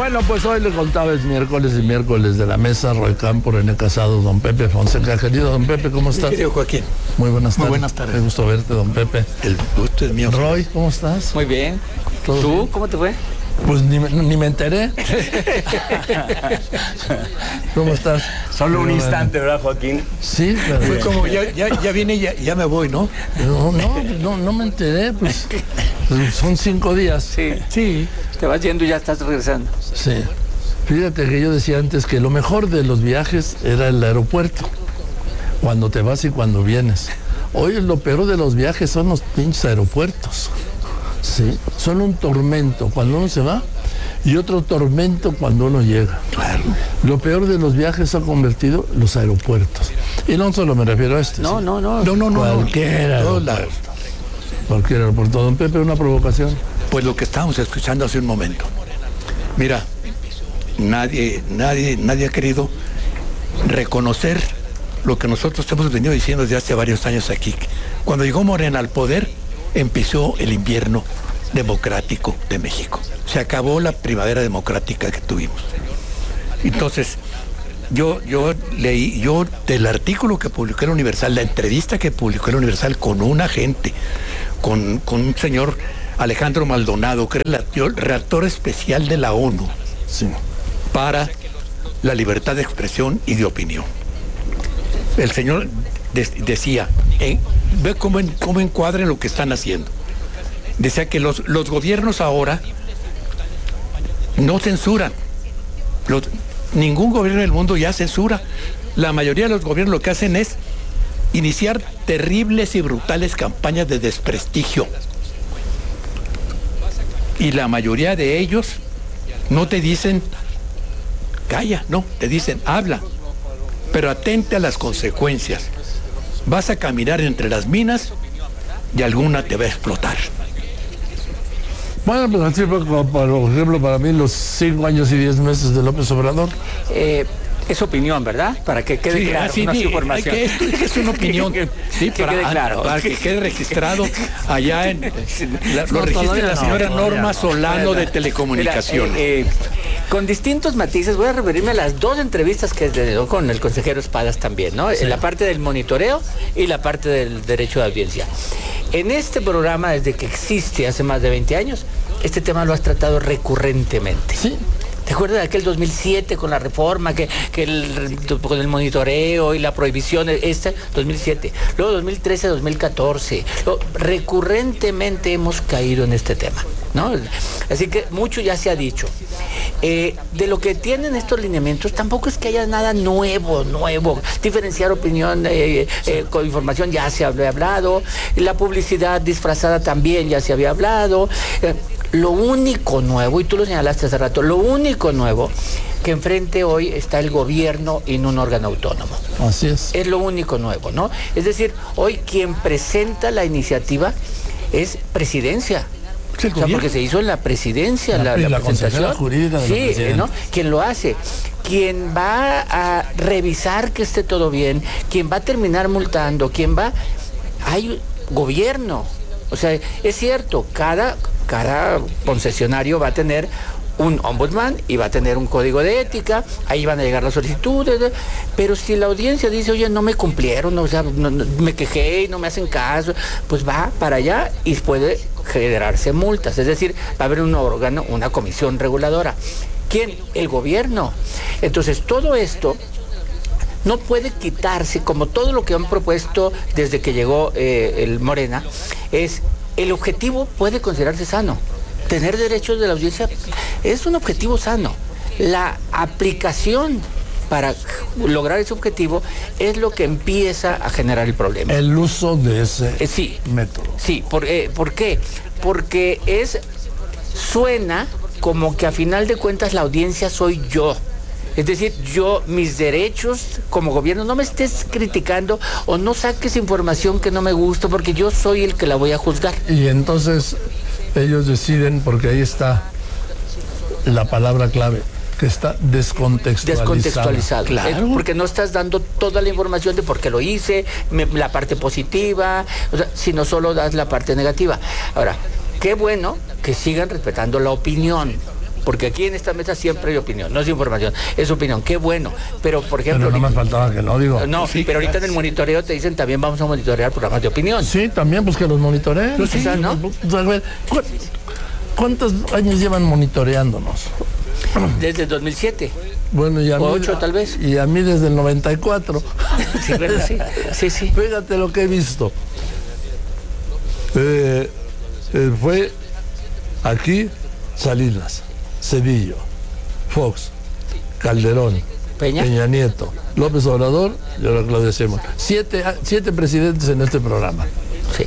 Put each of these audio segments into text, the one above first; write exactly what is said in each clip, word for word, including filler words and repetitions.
Bueno, pues hoy le contaba, es miércoles y miércoles de la mesa, Roy Campo, René Casado, don Pepe Fonseca. Querido don Pepe, ¿cómo estás? Querido Joaquín. Muy buenas tardes. Muy buenas tardes. Qué gusto verte, don Pepe. El gusto es mío. Roy, ¿cómo estás? Muy bien. ¿Todo ¿Tú? bien? ¿Cómo te fue? Pues ni, me- ni me enteré. ¿Cómo estás? Solo un Pero, instante, ¿verdad, Joaquín? Sí, pero... Fue como, ya, ya, ya vine, ya, ya me voy, ¿no? No, no, no, no me enteré, pues, pues son cinco días. Sí. Sí. Te vas yendo y ya estás regresando. Sí. Fíjate que yo decía antes que lo mejor de los viajes era el aeropuerto, cuando te vas y cuando vienes. Hoy lo peor de los viajes son los pinches aeropuertos. Sí, son un tormento cuando uno se va y otro tormento cuando uno llega. Claro. Lo peor de los viajes se ha convertido los aeropuertos. Y no solo me refiero a este. No, sí. no, no. No, no, no. Cualquier no. Todos aeropuerto. lados. Cualquier aeropuerto. Don Pepe, una provocación. Pues lo que estábamos escuchando hace un momento. Mira, nadie, nadie, nadie ha querido reconocer lo que nosotros hemos venido diciendo desde hace varios años aquí. Cuando llegó Morena al poder, empezó el invierno democrático de México. Se acabó la primavera democrática que tuvimos. Entonces, yo, yo leí, yo del artículo que publicó el Universal, la entrevista que publicó el Universal con un agente, con, con un señor Alejandro Maldonado, que era el redactor especial de la ONU Sí. para la libertad de expresión y de opinión. El señor de- decía, eh, ve cómo, en- cómo encuadran lo que están haciendo. Decía que los, los gobiernos ahora no censuran. Los- ningún gobierno del mundo ya censura. La mayoría de los gobiernos lo que hacen es iniciar terribles y brutales campañas de desprestigio. Y la mayoría de ellos no te dicen, calla, no, te dicen, habla, pero atente a las consecuencias. Vas a caminar entre las minas y alguna te va a explotar. Bueno, pues así fue como, por ejemplo, para mí los cinco años y diez meses de López Obrador. Eh, es opinión, ¿verdad? Para que quede Sí, claro. así no es di- información. hay que- esto es una opinión. Que- Sí, que para, quede claro. para que quede registrado allá en la, lo No, registre todavía la no, señora todavía Norma no. Solano Mira, de Telecomunicaciones. mira, eh, eh, con distintos matices, voy a referirme a las dos entrevistas que dio con el consejero Espadas también, ¿no? En la parte del monitoreo y la parte del derecho de audiencia. En este programa, desde que existe hace más de veinte años, este tema lo has tratado recurrentemente. Sí. ¿Te acuerdas de aquel dos mil siete con la reforma, que, que el, con el monitoreo y la prohibición, este dos mil siete, luego dos mil trece, dos mil catorce, luego, recurrentemente hemos caído en este tema, ¿no? Así que mucho ya se ha dicho. Eh, de lo que tienen estos lineamientos, tampoco es que haya nada nuevo, nuevo. Diferenciar opinión eh, eh, con información ya se había hablado, la publicidad disfrazada también ya se había hablado. Eh, Lo único nuevo, y tú lo señalaste hace rato, lo único nuevo que enfrente hoy está el gobierno en un órgano autónomo. Así es. Es lo único nuevo, ¿no? Es decir, hoy quien presenta la iniciativa es presidencia. Es el O sea, gobierno. porque se hizo en la presidencia La- la, y la la presentación. consejera jurídica de la Sí, presidenta. ¿no? Quien lo hace, quien va a revisar que esté todo bien, quien va a terminar multando, quien va... Hay gobierno. O sea, es cierto, cada, cada concesionario va a tener un ombudsman y va a tener un código de ética, ahí van a llegar las solicitudes, ¿eh? Pero si la audiencia dice, oye, no me cumplieron, o sea, no- no- me quejé y no me hacen caso, pues va para allá y puede generarse multas, es decir, va a haber un órgano, una comisión reguladora. ¿Quién? El gobierno. Entonces, todo esto no puede quitarse, como todo lo que han propuesto desde que llegó eh, el Morena, es el objetivo puede considerarse sano. Tener derechos de la audiencia es un objetivo sano. La aplicación para lograr ese objetivo es lo que empieza a generar el problema. El uso de ese Eh, sí, método. sí, por, eh, ¿por qué? Porque es, suena como que a final de cuentas la audiencia soy yo. Es decir, yo, mis derechos como gobierno, no me estés criticando o no saques información que no me gusta porque yo soy el que la voy a juzgar. Y entonces ellos deciden, porque ahí está la palabra clave, que está descontextualizado. Descontextualizado. Claro. Eh, porque no estás dando toda la información de por qué lo hice, me- la parte positiva, o sea, sino solo das la parte negativa. Ahora, qué bueno que sigan respetando la opinión. porque aquí en esta mesa siempre hay opinión, no es información, es opinión, qué bueno, pero por ejemplo... Pero no más faltaba que no, digo. No, sí, pero ahorita en el monitoreo te dicen también vamos a monitorear programas de opinión. Sí, también, pues que los monitoreen. Pues, sí, ¿no? A ver, ¿cu ¿cuántos años llevan monitoreándonos? Desde el dos mil siete. Bueno, y a mí, ocho tal vez. Y a mí desde el noventa y cuatro. Sí, ¿verdad? Sí, sí, sí. Fíjate lo que he visto. Eh, eh, fue aquí Salinas, Cedillo, Fox, Calderón, Peña, Peña Nieto, López Obrador y ahora Claudia Sheinbaum. Siete, siete presidentes en este programa. Sí.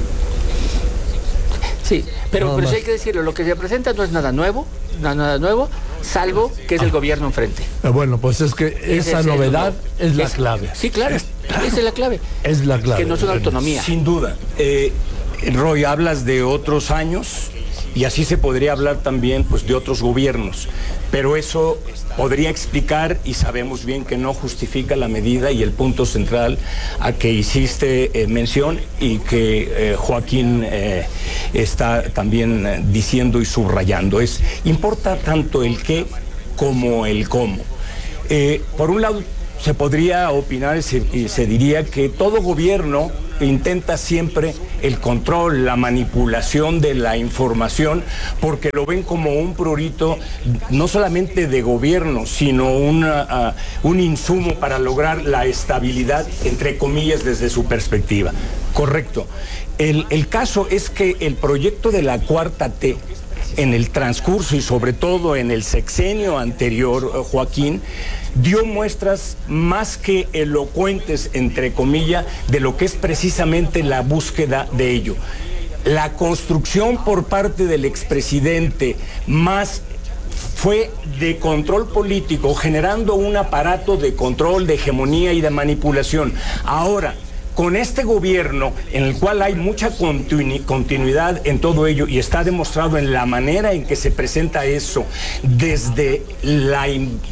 Sí, pero, No, pero sí más. hay que decirlo, lo que se presenta no es nada nuevo, no, nada nuevo, salvo que es el gobierno enfrente. Eh, Bueno, pues es que Ese esa es el novedad nuevo. es la Es- clave. Sí, claro, esa es la clave. Es la clave. Que no es una autonomía. Sin duda. Eh, Roy, hablas de otros años y así se podría hablar también pues, de otros gobiernos, pero eso podría explicar, y sabemos bien que no justifica la medida y el punto central a que hiciste eh, mención y que eh, Joaquín eh, está también eh, diciendo y subrayando. Es, importa tanto el qué como el cómo. Eh, por un lado, se podría opinar y se, y se diría que todo gobierno intenta siempre el control, la manipulación de la información, porque lo ven como un prurito no solamente de gobierno, sino una, uh, un insumo para lograr la estabilidad, entre comillas, desde su perspectiva. Correcto. El, el caso es que el proyecto de la cuarta T, en el transcurso y sobre todo en el sexenio anterior, Joaquín, dio muestras más que elocuentes, entre comillas, de lo que es precisamente la búsqueda de ello. La construcción por parte del expresidente más fue de control político, generando un aparato de control, de hegemonía y de manipulación. Ahora, con este gobierno, en el cual hay mucha continu continuidad en todo ello, y está demostrado en la manera en que se presenta eso, desde la...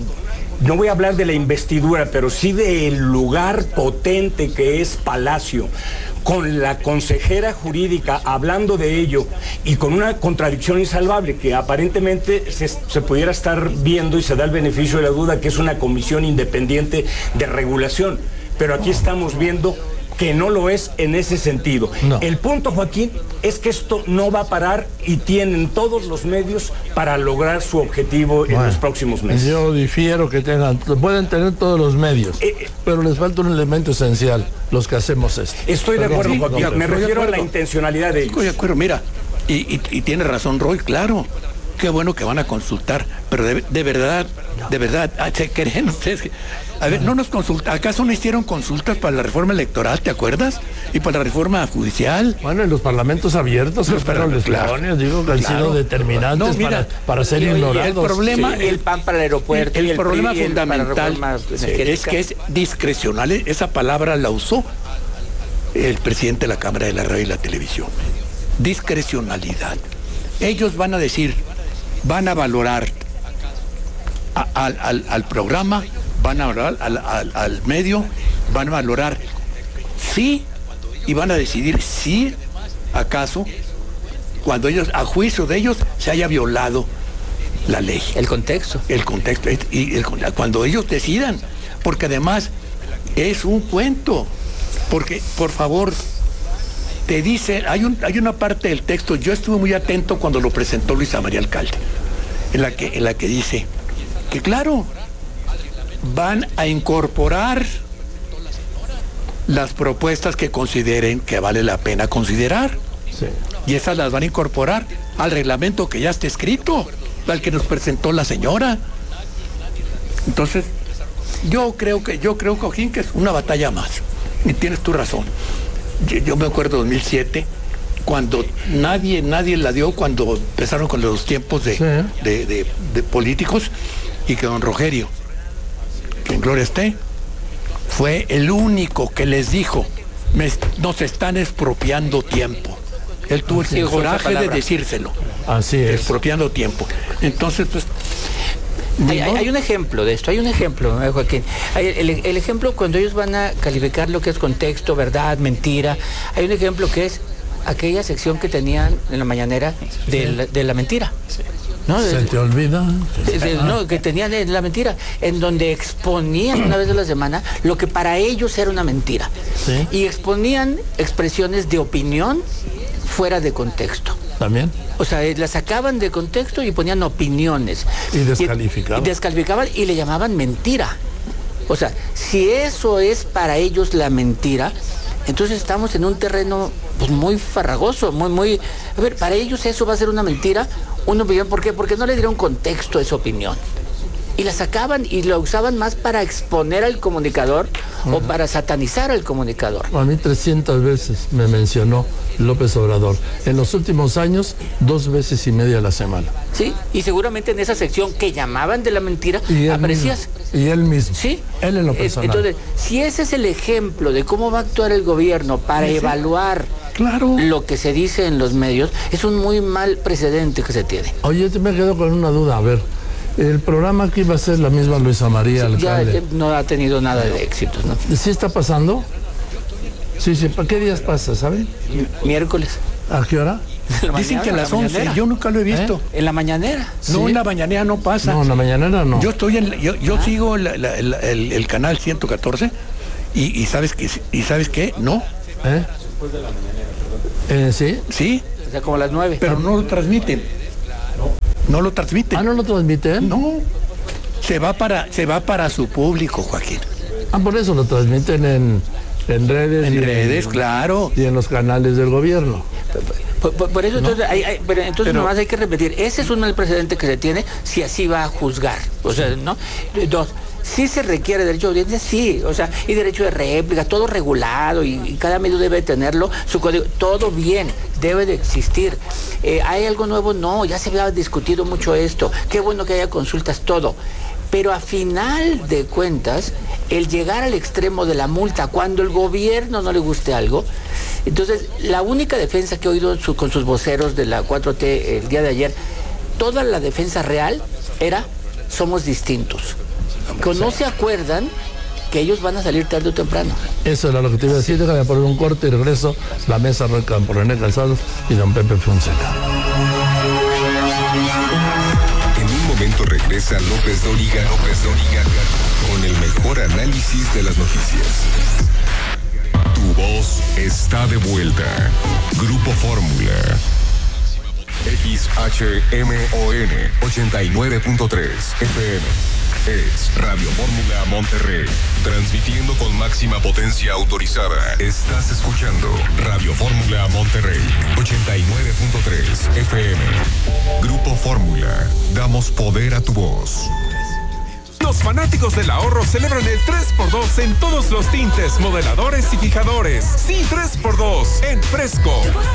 No voy a hablar de la investidura, pero sí del lugar potente que es Palacio, con la consejera jurídica hablando de ello y con una contradicción insalvable que aparentemente se, se pudiera estar viendo y se da el beneficio de la duda, que es una comisión independiente de regulación. Pero aquí estamos viendo que no lo es en ese sentido. No. El punto, Joaquín, es que esto no va a parar y tienen todos los medios para lograr su objetivo en Bueno, los próximos meses. Yo difiero que tengan, pueden tener todos los medios, Eh, eh. pero les falta un elemento esencial, los que hacemos esto. Estoy de Perdón, acuerdo, sí, Joaquín. no, Me estoy de refiero a la acuerdo. intencionalidad de Estoy de ellos. acuerdo, mira, y, y, y tiene razón Roy, claro, qué bueno que van a consultar, pero de, de verdad, de verdad, ah, se creen ustedes que, a ver, no nos consulta, ¿acaso no hicieron consultas para la reforma electoral, te acuerdas? Y para la reforma judicial. Bueno, en los parlamentos abiertos, los Claro, perros claro. leones, digo que han Claro. sido determinantes No, mira, para, para ser y- y el ignorados. problema- Sí, el PAN para el aeropuerto. El, y el problema P R I, y el para fundamental reforma es energética. que es discrecional. Esa palabra la usó el presidente de la Cámara de la Radio y la Televisión. Discrecionalidad. Ellos van a decir, van a valorar a- al, al- al programa, van a valorar al, al- al medio, van a valorar sí y van a decidir si acaso cuando ellos, a juicio de ellos, se haya violado la ley. El contexto. El contexto, y el, cuando ellos decidan, porque además es un cuento, porque por favor, te dice, hay, un, hay una parte del texto, yo estuve muy atento cuando lo presentó Luisa María Alcalde, en la que, en la que dice que claro, van a incorporar las propuestas que consideren que vale la pena considerar. Sí. Y esas las van a incorporar al reglamento que ya está escrito, al que nos presentó la señora. Entonces, yo creo que, yo creo, Cojín, que es una batalla más. Y tienes tu razón. Yo, yo me acuerdo de dos mil siete, cuando nadie, nadie la dio, cuando empezaron con los tiempos de, Sí. de, de- de políticos, y que don Rogerio, que en gloria esté, fue el único que les dijo, "Me- nos están expropiando tiempo". Él tuvo Sí, el usó esa coraje de palabra. decírselo. Así es. Expropiando tiempo. Entonces, pues... Hay, hay- hay un ejemplo de esto, hay un ejemplo, ¿eh, Joaquín? Hay el, el ejemplo cuando ellos van a calificar lo que es contexto, verdad, mentira, hay un ejemplo que es aquella sección que tenían en la mañanera de la, de la mentira. ¿no? Se te olvida. De, de, no, que tenían la mentira, en donde exponían una vez a la semana lo que para ellos era una mentira. Sí. Y exponían expresiones de opinión fuera de contexto. ¿También? O sea, las sacaban de contexto y ponían opiniones. Y descalificaban. Y, y descalificaban y le llamaban mentira. O sea, si eso es para ellos la mentira, entonces estamos en un terreno pues, muy farragoso, muy, muy... A ver, para ellos eso va a ser una mentira, una opinión. ¿Por qué? Porque no le dieron contexto a esa opinión. Y la sacaban y la usaban más para exponer al comunicador uh-huh. o para satanizar al comunicador. A mí trescientas veces me mencionó López Obrador. En los últimos años, dos veces y media a la semana. Sí, y seguramente en esa sección que llamaban de la mentira, y aparecías. Mismo, y él mismo. Sí. Él en lo personal. Entonces, si ese es el ejemplo de cómo va a actuar el gobierno para ¿sí? evaluar claro. lo que se dice en los medios, es un muy mal precedente que se tiene. Oye, me quedo con una duda, a ver. El programa aquí va a ser la misma Luisa María sí, Alcalde. Ya no ha tenido nada de éxitos, ¿no? ¿Sí está pasando? Sí, sí. ¿Para qué días pasa, saben? Miércoles. ¿A qué hora? Dicen que a las once. Yo nunca lo he visto. ¿Eh? ¿En la mañanera? No, ¿sí? en la mañanera no pasa. No, en la mañanera no. Yo estoy en, yo, yo ah. sigo la, la, la, el, el canal ciento catorce y, y sabes que y sabes qué, no. ¿Eh? Después de la mañanera, ¿eh? ¿Sí? Sí. O sea, como a las nueve. Pero no lo transmiten. No lo transmiten. Ah, ¿no lo transmiten? No. Se va para, se va para su público, Joaquín. Ah, por eso lo transmiten en, en redes. En y redes, en, claro. Y en los canales del gobierno. Por, por, por eso, entonces, ¿no? hay, hay, pero entonces pero, nomás hay que repetir, ese es un mal precedente que se tiene si así va a juzgar. O sea, ¿no? Dos, sí se requiere derecho de audiencia, sí, o sea, y derecho de réplica, todo regulado, y, y cada medio debe tenerlo, su código, todo bien, debe de existir. Eh, ¿Hay algo nuevo? No, ya se había discutido mucho esto, qué bueno que haya consultas, todo. Pero a final de cuentas, el llegar al extremo de la multa cuando el gobierno no le guste algo, entonces la única defensa que he oído su, con sus voceros de la cuatro T el día de ayer, toda la defensa real era somos distintos. Que no se acuerdan que ellos van a salir tarde o temprano. Eso era lo que te iba a decir. Déjame poner un corte y regreso. La mesa arranca por René Calzados y don Pepe Fonseca. En un momento regresa López Dóriga, López Dóriga, con el mejor análisis de las noticias. Tu voz está de vuelta. Grupo Fórmula. X H M O N ochenta y nueve punto tres F M. Es Radio Fórmula Monterrey, transmitiendo con máxima potencia autorizada. Estás escuchando Radio Fórmula Monterrey, ochenta y nueve punto tres F M. Grupo Fórmula, damos poder a tu voz. Los fanáticos del ahorro celebran el tres por dos en todos los tintes, modeladores y fijadores. Sí, tres por dos en Fresco.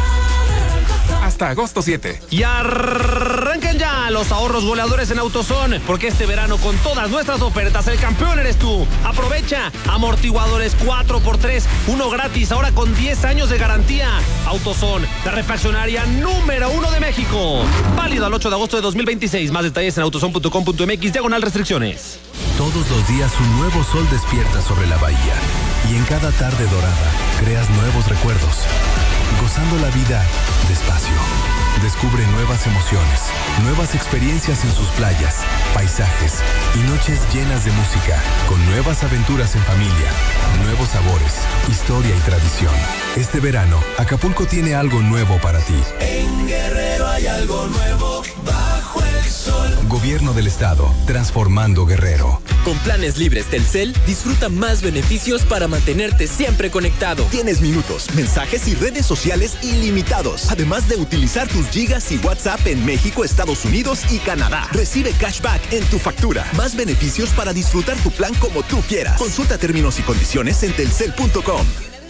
Hasta agosto siete. Y arranquen ya los ahorros goleadores en AutoZone, porque este verano con todas nuestras ofertas el campeón eres tú. Aprovecha amortiguadores cuatro por tres, uno gratis, ahora con diez años de garantía. AutoZone, la refaccionaria número uno de México. Válido al ocho de agosto de dos mil veintiséis. Más detalles en autozone punto com punto mx, diagonal restricciones. Todos los días un nuevo sol despierta sobre la bahía y en cada tarde dorada creas nuevos recuerdos. Gozando la vida despacio. Descubre nuevas emociones, nuevas experiencias en sus playas, paisajes y noches llenas de música, con nuevas aventuras en familia, nuevos sabores, historia y tradición. Este verano, Acapulco tiene algo nuevo para ti. En Guerrero hay algo nuevo bajo el sol. Gobierno del Estado, transformando Guerrero. Con planes libres Telcel, disfruta más beneficios para mantenerte siempre conectado. Tienes minutos, mensajes y redes sociales ilimitados, además de utilizar tus gigas y WhatsApp en México, Estados Unidos y Canadá. Recibe cashback en tu factura. Más beneficios para disfrutar tu plan como tú quieras. Consulta términos y condiciones en telcel punto com.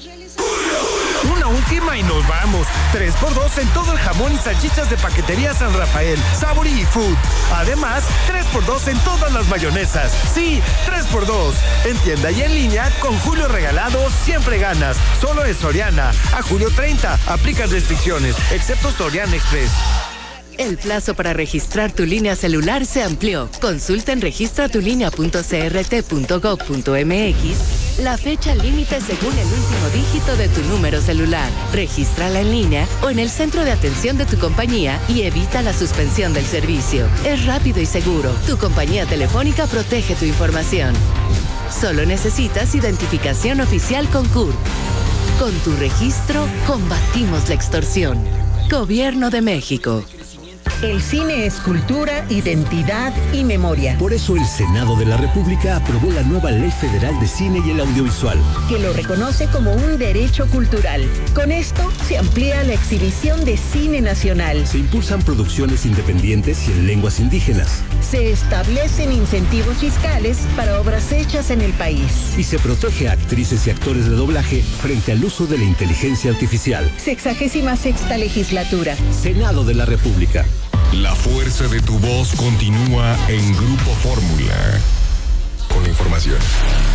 Una última y nos vamos. tres por dos en todo el jamón y salchichas de Paquetería San Rafael, Sabor y Food. Además, tres por dos en todas las mayonesas. Sí, tres por dos. En tienda y en línea, con Julio Regalado, siempre ganas. Solo en Soriana. A julio treinta. Aplican restricciones, excepto Soriana Express. El plazo para registrar tu línea celular se amplió. Consulta en registra tu línea punto c r t punto gov punto m x la fecha límite según el último dígito de tu número celular. Regístrala en línea o en el centro de atención de tu compañía y evita la suspensión del servicio. Es rápido y seguro. Tu compañía telefónica protege tu información. Solo necesitas identificación oficial con C U R. Con tu registro, combatimos la extorsión. Gobierno de México. El cine es cultura, identidad y memoria. Por eso el Senado de la República aprobó la nueva Ley Federal de Cine y el Audiovisual, que lo reconoce como un derecho cultural. Con esto se amplía la exhibición de cine nacional. Se impulsan producciones independientes y en lenguas indígenas. Se establecen incentivos fiscales para obras hechas en el país. Y se protege a actrices y actores de doblaje frente al uso de la inteligencia artificial. Sexagésima sexta legislatura. Senado de la República. La fuerza de tu voz continúa en Grupo Fórmula. Con la información.